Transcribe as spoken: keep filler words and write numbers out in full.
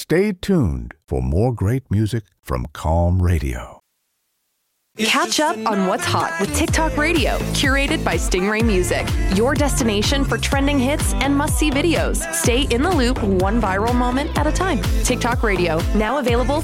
Stay tuned for more great music from Calm Radio. Catch up on what's hot with TikTok Radio, curated by Stingray Music, your destination for trending hits and must-see videos. Stay in the loop, one viral moment at a time. TikTok Radio, now available